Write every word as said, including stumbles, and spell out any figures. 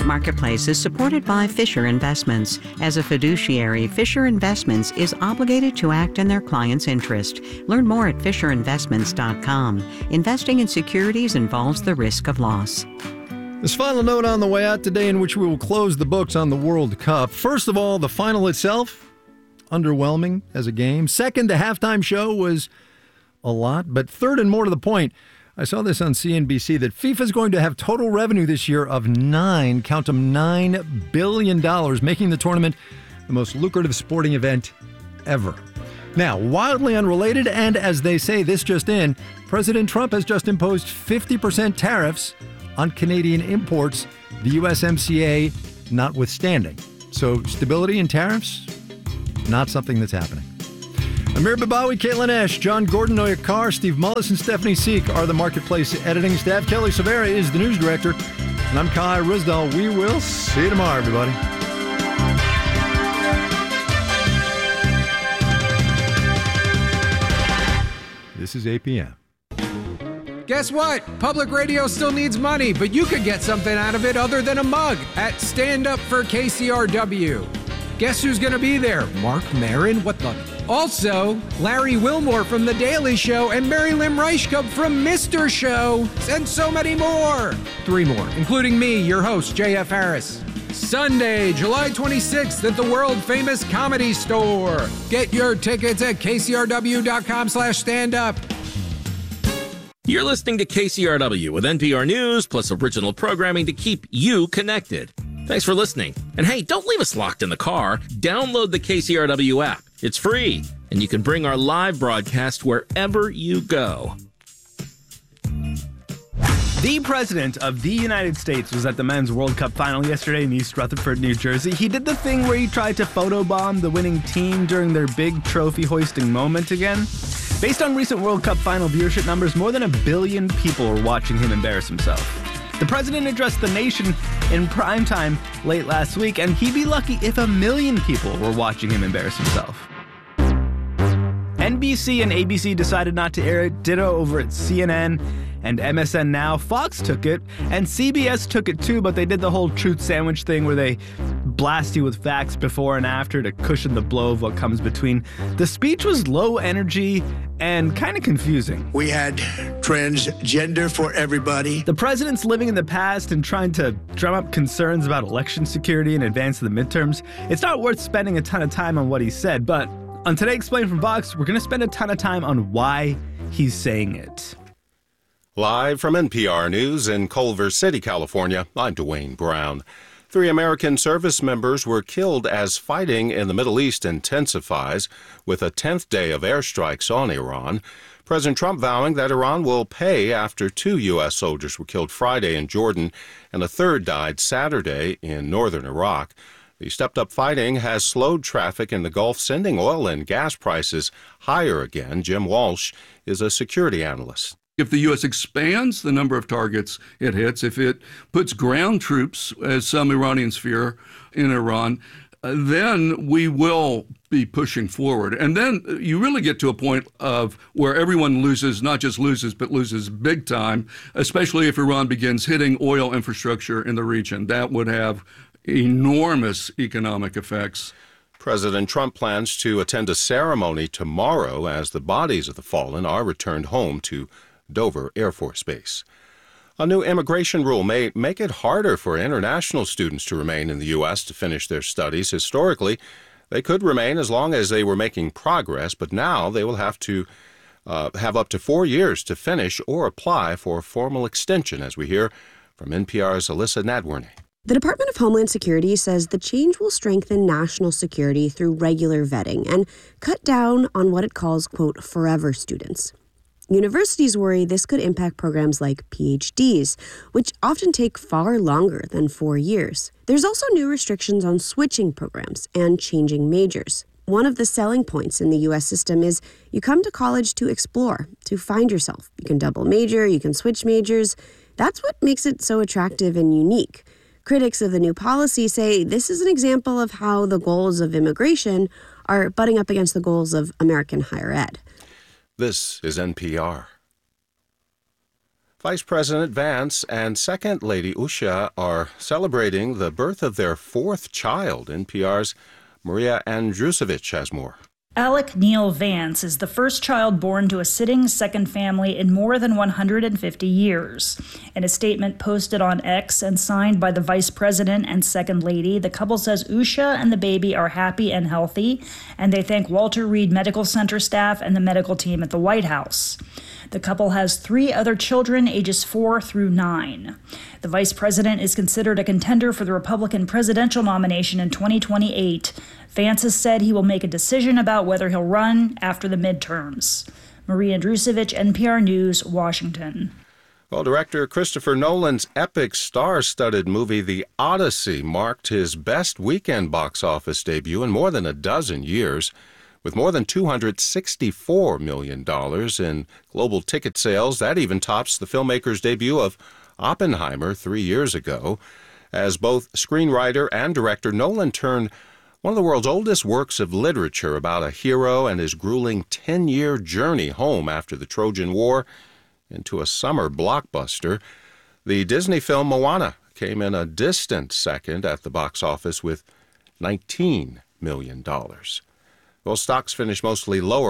Marketplace is supported by Fisher Investments. As a fiduciary, Fisher Investments is obligated to act in their client's interest. Learn more at fisher investments dot com. Investing in securities involves the risk of loss. This final note on the way out today, in which we will close the books on the World Cup. First of all, the final itself, underwhelming as a game. Second, the halftime show was a lot. But third and more to the point, I saw this on C N B C, that FIFA is going to have total revenue this year of nine, count them, nine billion dollars, making the tournament the most lucrative sporting event ever. Now, wildly unrelated, and as they say, this just in, President Trump has just imposed fifty percent tariffs on Canadian imports, the U S M C A notwithstanding. So stability and tariffs, not something that's happening. Amir Babawi, Caitlin Esch, John Gordon, Noya Carr, Steve Mullis, and Stephanie Seek are the Marketplace editing staff. Kelly Severa is the news director. And I'm Kai Risdall. We will see you tomorrow, everybody. This is A P M. Guess what? Public radio still needs money, but you could get something out of it other than a mug at Stand Up for K C R W. Guess who's going to be there? Mark Maron? What the? Also, Larry Wilmore from The Daily Show and Mary Lynn Reichkup from Mister Show, and so many more. Three more, including me, your host, J F Harris. Sunday, July twenty-sixth at the world-famous Comedy Store. Get your tickets at k c r w dot com slash stand up. You're listening to K C R W with N P R News, plus original programming to keep you connected. Thanks for listening. And hey, don't leave us locked in the car. Download the K C R W app. It's free, and you can bring our live broadcast wherever you go. The President of the United States was at the Men's World Cup final yesterday in East Rutherford, New Jersey. He did the thing where he tried to photobomb the winning team during their big trophy hoisting moment again. Based on recent World Cup final viewership numbers, more than a billion people were watching him embarrass himself. The president addressed the nation in primetime late last week, and he'd be lucky if a million people were watching him embarrass himself. N B C and A B C decided not to air it, ditto over at C N N and M S N Now. Fox took it, and C B S took it too, but they did the whole truth sandwich thing where they blast you with facts before and after to cushion the blow of what comes between. The speech was low energy and kind of confusing. We had transgender for everybody. The president's living in the past and trying to drum up concerns about election security in advance of the midterms. It's not worth spending a ton of time on what he said, but on Today Explained from Vox, we're going to spend a ton of time on why he's saying it. Live from N P R News in Culver City, California, I'm Dwayne Brown. Three American service members were killed as fighting in the Middle East intensifies, with a tenth day of airstrikes on Iran. President Trump vowing that Iran will pay after two U S soldiers were killed Friday in Jordan and a third died Saturday in northern Iraq. The stepped-up fighting has slowed traffic in the Gulf, sending oil and gas prices higher again. Jim Walsh is a security analyst. If the U S expands the number of targets it hits, if it puts ground troops, as some Iranians fear, in Iran, uh, then we will be pushing forward. And then you really get to a point of where everyone loses, not just loses, but loses big time, especially if Iran begins hitting oil infrastructure in the region. That would have enormous economic effects. President Trump plans to attend a ceremony tomorrow as the bodies of the fallen are returned home to Dover Air Force Base. A new immigration rule may make it harder for international students to remain in the U S to finish their studies. Historically, they could remain as long as they were making progress, but now they will have to uh, have up to four years to finish or apply for a formal extension, as we hear from N P R's Alyssa Nadworny. The Department of Homeland Security says the change will strengthen national security through regular vetting and cut down on what it calls, quote, forever students. Universities worry this could impact programs like P H Ds, which often take far longer than four years. There's also new restrictions on switching programs and changing majors. One of the selling points in the U S system is you come to college to explore, to find yourself. You can double major, you can switch majors. That's what makes it so attractive and unique. Critics of the new policy say this is an example of how the goals of immigration are butting up against the goals of American higher ed. This is N P R. Vice President Vance and Second Lady Usha are celebrating the birth of their fourth child. N P R's Maria Andrusevich has more. Alec Neil Vance is the first child born to a sitting second family in more than one hundred fifty years. In a statement posted on X and signed by the Vice President and Second Lady, the couple says Usha and the baby are happy and healthy, and they thank Walter Reed Medical Center staff and the medical team at the White House. The couple has three other children, ages four through nine. The vice president is considered a contender for the Republican presidential nomination in twenty twenty-eight. Vance has said he will make a decision about whether he'll run after the midterms. Maria Andrusevich, N P R News, Washington. Well, director Christopher Nolan's epic star-studded movie The Odyssey marked his best weekend box office debut in more than a dozen years. With more than two hundred sixty-four million dollars in global ticket sales, that even tops the filmmaker's debut of Oppenheimer three years ago. As both screenwriter and director, Nolan turned one of the world's oldest works of literature about a hero and his grueling ten-year journey home after the Trojan War into a summer blockbuster. The Disney film Moana came in a distant second at the box office with nineteen million dollars. Well, stocks finished mostly lower